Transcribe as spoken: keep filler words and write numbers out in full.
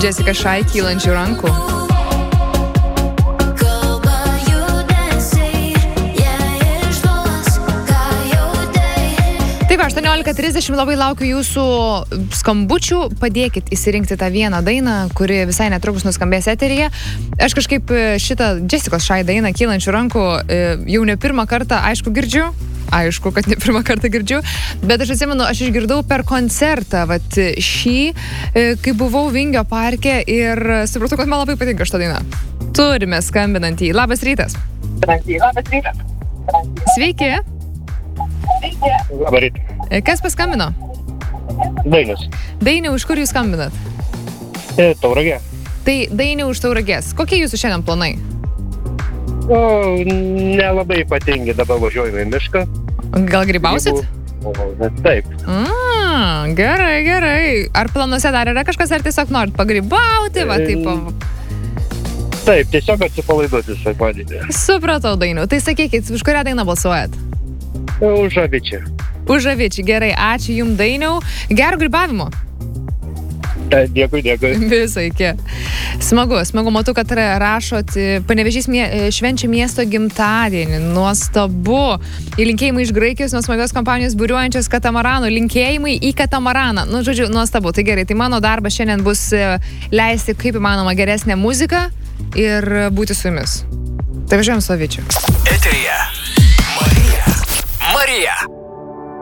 Jessica Shy, kylančių rankų. Taip, aštuoniolika trisdešimt, labai laukiu jūsų skambučių. Padėkit įsirinkti tą vieną dainą, kuri visai netrukus nuskambės eteryje. Aš kažkaip šitą Jessicos Shy dainą kylančių rankų jau ne pirmą kartą, aišku, girdžiu. Aišku, kad ne pirmą kartą girdžiu. Bet aš atsimenu, aš išgirdau per koncertą vat, šį, kai buvau Vingio parke ir supratau, kad man labai patinka šitą dainą. Turime skambinantį. Labas rytas. Labas rytas. Sveiki. Labą rytą. Kas paskambino? Dainius. Dainiau, iš kur jūs skambinat? E, Tauragė. Tai Dainiau iš Tauragės. Kokie jūsų šiandien planai? O, nelabai ypatingi, dabar važiuojame į mišką. Gal grybausit? O, taip. A, gerai, gerai. Ar planuose dar yra kažkas, ar tiesiog norit pagrybauti? Va, taip, Taip, tiesiog atsipalaiduoti sekmadienį. supratau, Dainiau. Tai sakykit, už kurią dainą balsuojat? Už Avičią. Už Avičią, gerai. Ačiū jums, Dainiau. Gero grybavimo. Dėkui, dėkui. Visai, iki. Smagu, smagu, matau, kad rašot, Panevėžys mie, švenčia miesto gimtadienį, nuostabu. Ir linkėjimai iš Graikijos, nuo smagios kompanijos būriuojančios katamaranų, linkėjimai į katamaraną. Nu, žodžiu, nuostabu, tai gerai, tai mano darbas šiandien bus leisti kaip įmanoma geresnę muziką ir būti su jumis. Tai važiuojam su Avičiu. Eteryje Marija. Marija.